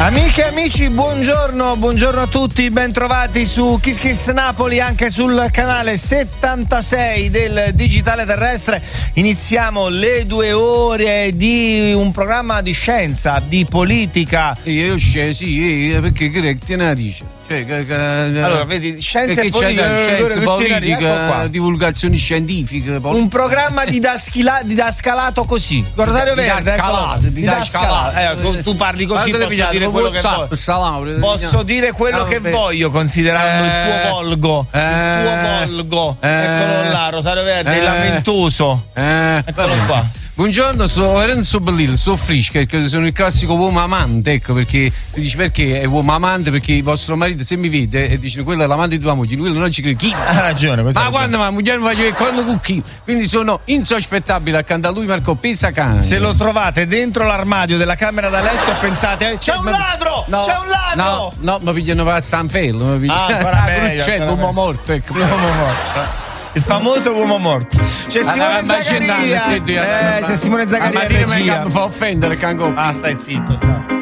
Amiche e amici, buongiorno a tutti, bentrovati su Kiss Kiss Napoli, anche sul canale 76 del digitale terrestre. Iniziamo le 2 ore di un programma di scienza, di politica. Io sì, perché che te ne dice? Allora, vedi, scienza e politica, divulgazioni scientifiche. Un programma didascalato così. Rosario Verde, didascalato. Tu parli così, posso dire quello che voglio. Posso dire quello che voglio, considerando il tuo volgo. Il tuo volgo. Eccolo là, Rosario Verde, lamentoso. Eccolo qua. Buongiorno, sono Lorenzo Bellillo, sono Frisca, sono il classico uomo amante, ecco perché mi dici perché è uomo amante, perché il vostro marito se mi vede e dice quella è l'amante di tua moglie, quello non ci crede chi? Ha ragione, ma quando la moglie mi face quando con chi? Quindi sono insospettabile accanto a lui Marco Pesacani. Se lo trovate dentro l'armadio della camera da letto pensate c'è un ladro! No, c'è un ladro! No, mi pigliano per Stanfello, mi c'è l'uomo morto, ecco. L'uomo morto. Il famoso uomo morto. C'è Simone Zaccaria. C'è Simone Zaccaria in regia. Mi fa offendere, Cango. Stai zitto, sta.